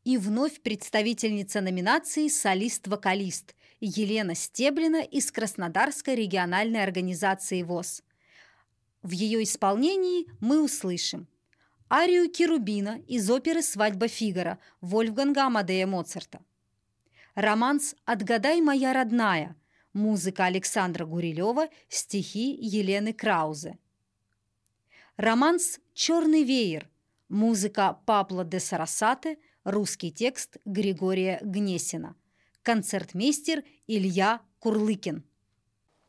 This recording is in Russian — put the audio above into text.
И вновь представительница номинации «Солист-вокалист» Елена Стеблина из Краснодарской региональной организации ВОС. В ее исполнении мы услышим арию Керубина из оперы «Свадьба Фигаро» Вольфганга Амадея Моцарта, романс «Отгадай, моя родная», музыка Александра Гурилева, стихи Елены Краузе, романс «Черный веер», музыка Пабло де Сарасате, русский текст Григория Гнесина, концертмейстер Илья Курлыкин.